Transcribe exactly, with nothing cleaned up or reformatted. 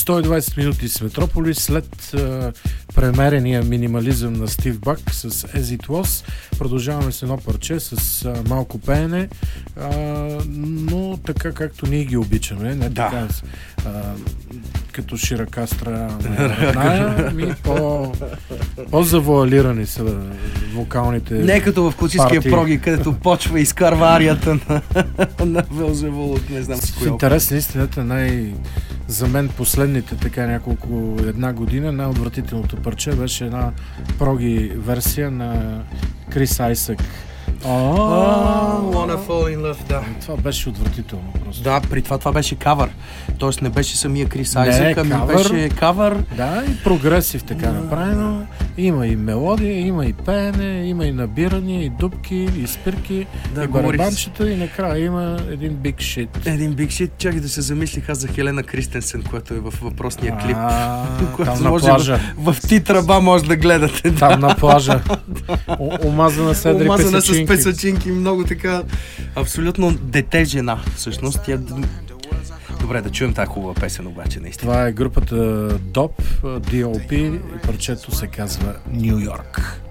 сто и двайсет минути с Метрополис след а, премерения минимализъм на Стив Бак с As It Was. Продължаваме с едно парче с а, малко пеене, а, но така както ние ги обичаме, не да. така а, като Ширакастра на ми по, по-завуалирани са вокалните не като в класическия партии. проги, където почва и изкарва арията на, на Велзевул, не знам с В коя. интерес на истината, най- за мен последните така няколко една година най-отвратителното парче беше една проги версия на Крис Айсък. Oh, Wanna Fall in Love, да. Това беше отвратително просто. Да, при това това беше кавър. Тоест не беше самия Крис Айзък, ами кавър. беше кавър. Да, и прогресив така направено. Има и мелодия, има и пеене, има и набирания, и дупки, и спирки, Да, и говориш. барабанчета, и накрая има един биг шит. Един биг шит, чакай да се замислих аз за Хелена Кристенсен, която е в въпросния клип. А, Която там на може плажа. В, в титръба може да гледате. Там на плажа. О- Омазана с едри Омазана с песачинки. песачинки, много така. Абсолютно дете жена, всъщност. Тя... Добре, да чуем тази хубава песен обаче, наистина. Това е групата доп, Ди О Пи, и парчето се казва Ню Йорк.